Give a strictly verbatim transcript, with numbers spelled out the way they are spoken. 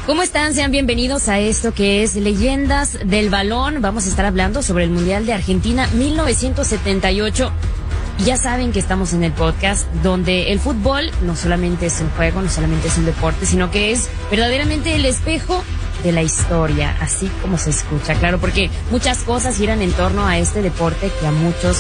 ¿Cómo están? Sean bienvenidos a esto que es Leyendas del Balón. Vamos a estar hablando sobre el Mundial de Argentina mil novecientos setenta y ocho. Ya saben que estamos en el podcast donde el fútbol no solamente es un juego, no solamente es un deporte, sino que es verdaderamente el espejo de la historia, así como se escucha, claro, porque muchas cosas giran en torno a este deporte que a muchos